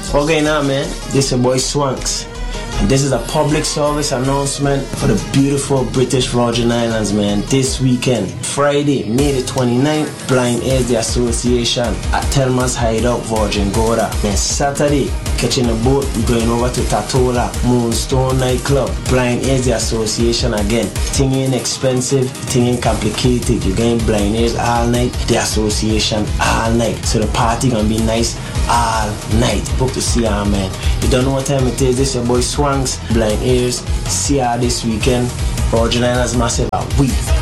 Okay, now, man, this your boy Swanks. And this is a public service announcement for the beautiful British Virgin Islands, man. This weekend, Friday, May the 29th, Blind Airs the Association at Telma's Hideout, Virgin Gorda. Then Saturday, catching a boat, we're going over to Tatola, Moonstone Nightclub. Blind Airs the Association again. Thing ain't expensive, thing ain't complicated. You're getting Blind Airs all night, the association all night. So the party gonna be nice all night. Hope to see y'all, man. You don't know what time it is. This your boy Swanks, Blind Airs. See y'all this weekend. Virgin Islands massive. We.